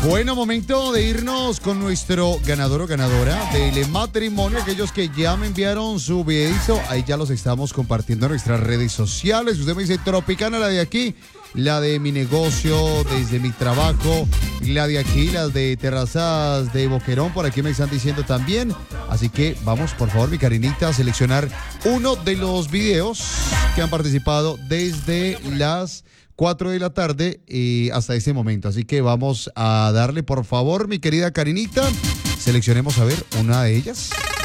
Bueno, momento de irnos con nuestro ganador o ganadora del matrimonio. Aquellos que ya me enviaron su videito, ahí ya los estamos compartiendo en nuestras redes sociales. Usted me dice Tropicana, la de aquí, la de mi negocio, desde mi trabajo, la de aquí, las de terrazas de Boquerón, por aquí me están diciendo también. Así que vamos, por favor, mi Karinita, a seleccionar uno de los videos que han participado desde las 4 de la tarde hasta este momento. Así que vamos a darle, por favor, mi querida Karinita, seleccionemos a ver una de ellas.